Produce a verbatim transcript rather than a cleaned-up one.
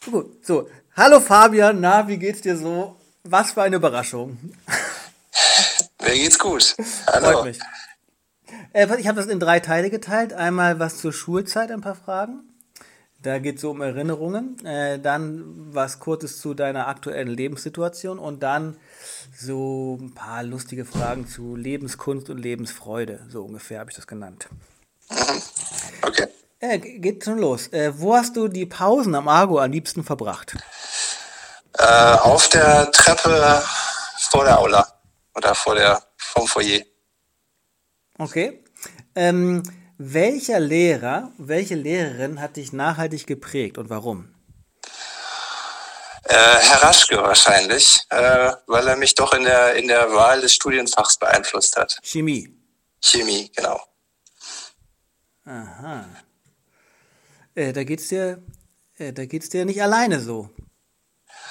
Gut, so. Hallo Fabian, na, wie geht's dir so? Was für eine Überraschung. Mir geht's gut. Freut Hallo. mich. Äh, ich habe das in drei Teile geteilt. Einmal was zur Schulzeit, ein paar Fragen. Da geht es so um Erinnerungen. Äh, dann was Kurzes zu deiner aktuellen Lebenssituation und dann so ein paar lustige Fragen zu Lebenskunst und Lebensfreude. So ungefähr habe ich das genannt. Okay. Äh, ge- geht schon los. Äh, wo hast du die Pausen am Argo am liebsten verbracht? Äh, auf der Treppe vor der Aula oder vor der vom Foyer. Okay. Ähm, welcher Lehrer, welche Lehrerin hat dich nachhaltig geprägt und warum? Äh, Herr Raschke wahrscheinlich, äh, weil er mich doch in der in der Wahl des Studienfachs beeinflusst hat. Chemie. Chemie, genau. Aha. Äh, da geht's dir, äh, da geht's dir nicht alleine so.